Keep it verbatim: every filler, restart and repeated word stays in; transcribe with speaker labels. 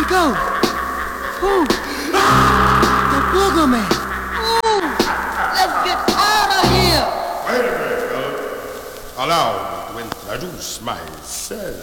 Speaker 1: go? Who? The Booger Man. Ooh, let's get out of here.
Speaker 2: Wait a minute, fellas. Allow me to introduce myself.